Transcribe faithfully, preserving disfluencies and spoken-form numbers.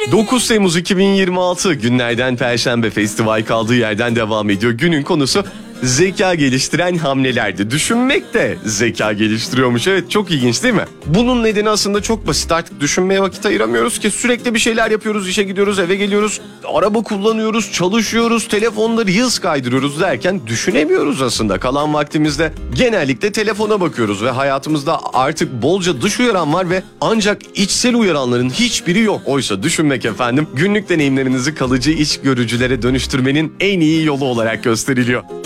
dokuz Temmuz iki bin yirmi altı günlerden Perşembe, festival kaldığı yerden devam ediyor. Günün konusu zeka geliştiren hamlelerdi. Düşünmek de zeka geliştiriyormuş. Evet, çok ilginç değil mi? Bunun nedeni aslında çok basit. Artık düşünmeye vakit ayıramıyoruz ki, sürekli bir şeyler yapıyoruz. İşe gidiyoruz, eve geliyoruz, araba kullanıyoruz, çalışıyoruz, telefonları reels kaydırıyoruz derken düşünemiyoruz aslında. Kalan vaktimizde genellikle telefona bakıyoruz ve hayatımızda artık bolca dış uyaran var ve ancak içsel uyaranların hiçbiri yok. Oysa düşünmek efendim günlük deneyimlerinizi kalıcı iç görücülere dönüştürmenin en iyi yolu olarak gösteriliyor.